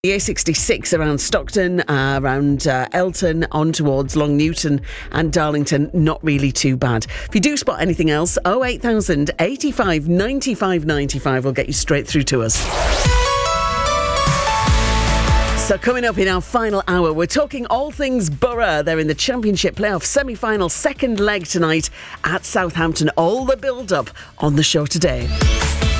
The A66 around Stockton, around Elton, on towards Long Newton and Darlington, not really too bad. If you do spot anything else, 08000 85 95 95 will get you straight through to us. So coming up in our final hour, we're talking all things Borough. They're in the Championship playoff semi-final second leg tonight at Southampton. All the build-up on the show today.